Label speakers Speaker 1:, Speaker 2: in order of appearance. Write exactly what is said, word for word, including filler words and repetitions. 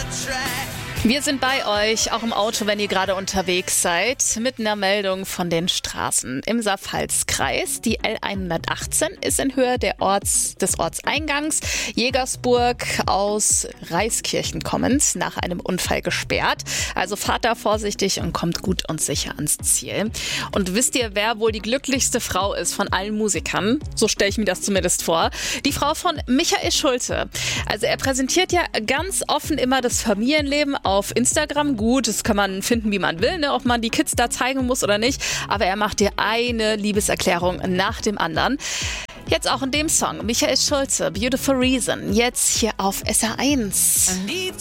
Speaker 1: Wir sind bei euch, auch im Auto, wenn ihr gerade unterwegs seid, mit einer Meldung von den Straßen im Saarpfalz-Kreis. Die L hundertachtzehn ist in Höhe der Orts, des Ortseingangs Jägersburg aus Reiskirchen kommend nach einem Unfall gesperrt. Also fahrt da vorsichtig und kommt gut und sicher ans Ziel. Und wisst ihr, wer wohl die glücklichste Frau ist von allen Musikern? So stelle ich mir das zumindest vor. Die Frau von Michael Schulze. Also er präsentiert ja ganz offen immer das Familienleben auf Instagram. Gut, das kann man finden, wie man will, ne? Ob man die Kids da zeigen muss oder nicht. Aber er macht dir eine Liebeserklärung nach dem anderen. Jetzt auch in dem Song. Michael Schulze, Beautiful Reason. Jetzt hier auf S R eins.